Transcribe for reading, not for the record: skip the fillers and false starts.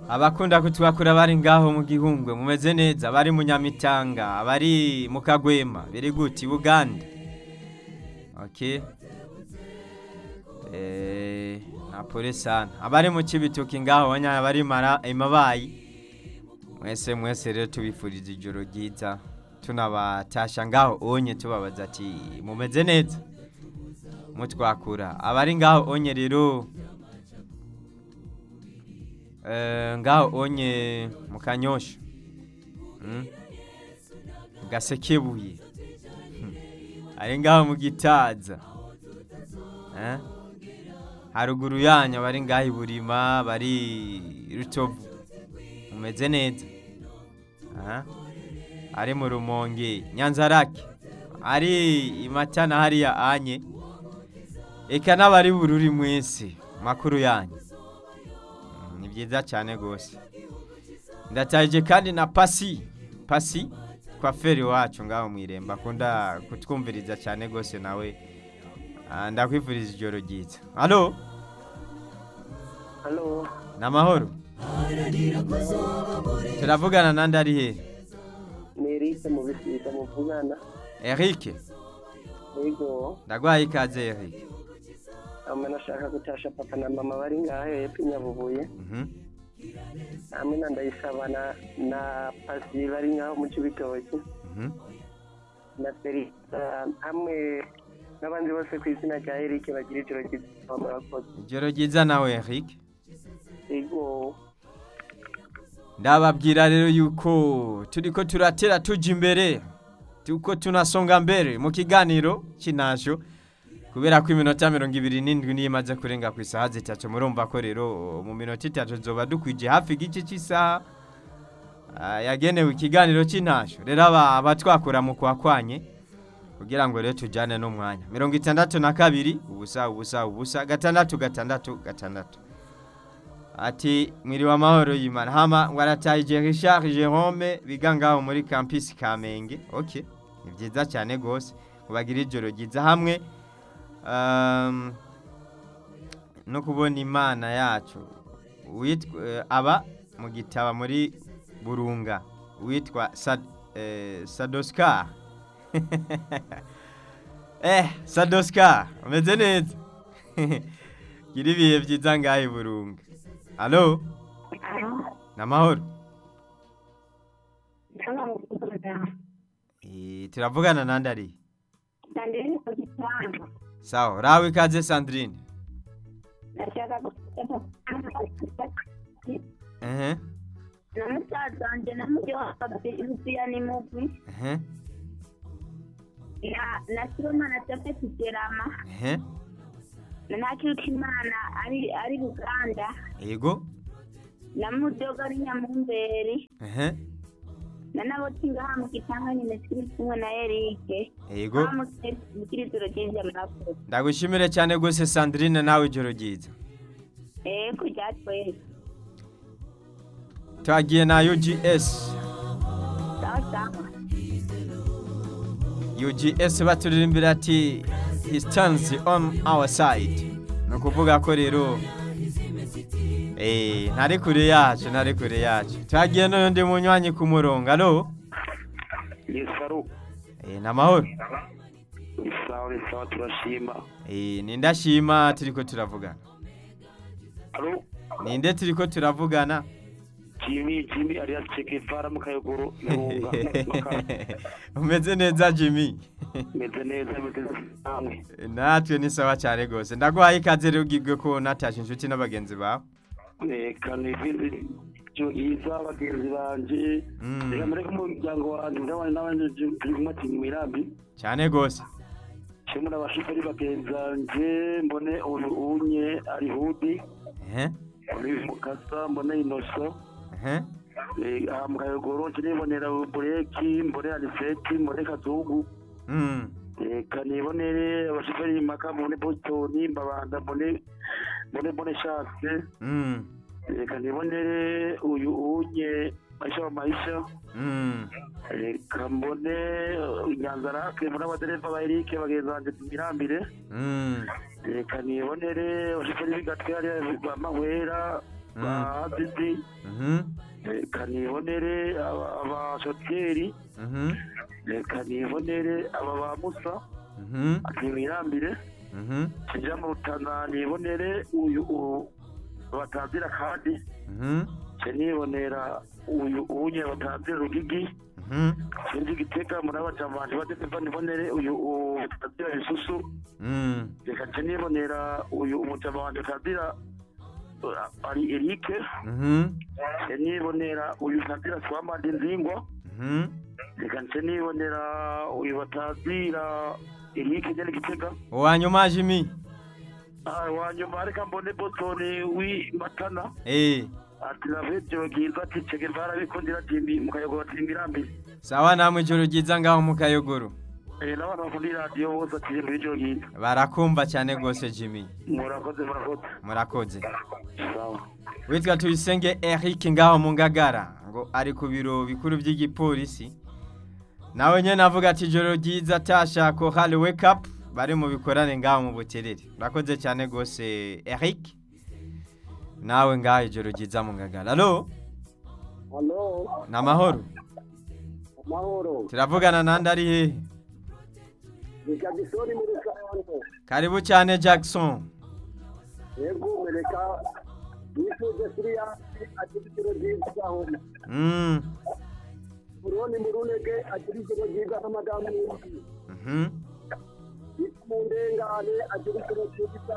abakunda kutwakura bari ngaho mu gihungwe mumeze neza, bari mu Nyamitanga, bari mu Kagwema, biri guti Buganda. Okay. Napole sana. Abari mu Cibitoke ngaho banya bari mara imabayi. Mwese rero tubifuriza ijoro ryiza. Tunabatasha ngaho onye tubabaza ati mumeze neza. Mutwakura. Abari ngaho onye rero ngaho onye mu Kanyosha. Gasekebuye. Ari ngaho mu Gitaza. Haruguru yanya bari ngaho Burima, bari Rutovu. Mumeze neza. Ari mu Rumonge, Nyanzarake. Ari Imatana hariya anye. Eka n'abari Bururi mwese makuru yanyu. Ni byiza cyane gose. Ndataje kandi na Pasi kwa feri wacu ngaho mwiremba kunda kutwumviriza cyane gose nawe. Ndakwifuriza ijoro ryiza. Allo? Allo? Namahoro. Turavugana nande ari he? Ni Eric mu bisiga muvugana. Eric? Yego. Ndagwaye ikaze Eric. Nashaka gutasha papa na mama bari ngaho hepfo Nyabubuye. Hamwe ndayisabana na Pasi bari ngaho mu Cibitoke. Na Feri hamwe n'abandi bose ku izina rya Eric bagira ijoro ryiza murakoze. Ijoro ryiza nawe Eric. Yego. Ndababwira rero yuko turiko turatera tuja imbere. Tuko tunasonga mbere mu kiganiro kinasho. Kubera ko iminota 27 niyimaze kurenga ku isaha zitatu murumva ko rero mu minota 3 zoba dukwije hafi gice cy'isaha yagenewe ikiganiro cy'intasho. Rero abatwakura mu kwakwanye kugira ngo rero tujane no mwanya 62 ubusa 6 ati mwiri wa mahoro y'Imana hama ngwarataje Richard Jerome bigangaho muri campus Kamenge. Okay, ni byiza cyane gose kubagira ijoro ryiza hamwe no kubona Imana yacu aba mu gitaba muri Burunga witwa Sadoska. Sadoska umeze neza. Giri bihe byiza ngahe Burunga. Allo? Namahoro. Turavugana nande ari? Sandrine ku Gitanga. Sawa, rawe ikaze Sandrine. Ndashaka Namusaza wanje namujyo akabya ni mugwi. Nasiroma na Tape Kigerama. Nakiruka Imana ari Buganda. Yego. Namudoga ari Nyamumberi. Nanabo tinga mu Gitanga nyine kiri kumwe na Eric. Yego. Mukiri turo kinje murakoze. Ndagushimire cyane gose Sandrine nawe ijoro ryiza. Kujatwe. Twagiye na UGS. Sawa. UGS baturirimbira ati he stands on our side. Nukuvuga ko rero ntari kure yacu. Twagiye no ndi munywanyi ku murongo. Allo? Yesaru. Namahoro. Sawa turashima. Nindashima turiko turavugana. Allo? Ninde turiko turavugana? Jimmy alias Chekefara mu Kayogoro Murunga. Umeze neza Jimmy? Meze neza namwe. Natwe ni sawa cyane gose. Ndagwaye ikaze rero ugibwe ko natasha inshuti n'abagenzi bawe. Kanivindi cyo iza abagenzi banje. Reka mureke mu muryango wanjye n'abandi turi kumati mu Mirambi. Cyane gose. Shimura abashoferi bagenzi banje mbone unye ari Hudi. Muri Mukasa mbone Inoso. Mukayogoro nibonera bureki mbone Aniseti mbone Kazugu. Kanibonere abashoferi Makamu mbone Boston Mbabanda mbone Shase. Kanibonere uyu unye Maisha. Kambone Nyanzarake mbone abadereva ba Eric bagenzi banje Mirambire. Kanibonere abashoferi bigatwara bamahwera Azizi. Kanibonere abashoteri. Kanibonere aba Musa. Akimirambire. Kijya mu Rutana nibonere uyu batazira kandi. Nibonera uyu unye batazira Rugigi. Sinzi Gitega murabajamanje badefeva nibonere uyu batazira Isusu. Reka nibonera uyu umujama wanje batazira ari Eric. Nibonera uyu batazira Swamadi Nzingwa. Reka nibonera uyu batazira Eric nyene Gitega. Wanyuma Jimmy. Wanyuma reka mbone Botoni Matana. Ati navejo giza ticege barabikundira timbi mukayogoro timbirambire. Sawa namwe joro giza ngaho mukayogoro. N'abantu bakundira radio bose ati mbijo giza. Barakumva cyane gose Jimmy. Murakoze. Sawa. Witwa Tuyisenge Eric ngaho mu Ngagara ngo ari ku biro bikuru by'igipolisi. Nawe nyene navuga ati joro giza tasha ko hali wake up bari mu bikorane ngaho mu buterere. Murakoze cyane gose Eric. Nawe ngaho ijoro giza mu Ngagara. Allo? Allo? Namahoro. Amahoro. Turavugana nande ari he? Jackson muri Kayanza. Karibu cyane Jackson. Yego mereka yituje Syria atibitiro giza aho. Buroni murunege atibitiro giza n'amadamu. Ikumundengane atibitiro giza